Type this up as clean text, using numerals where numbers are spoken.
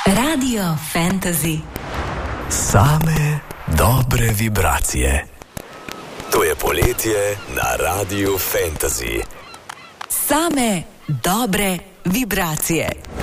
Radio Fantasy. Same dobre vibracije. To je poletje na Radiu Fantasy. Same dobre vibracije.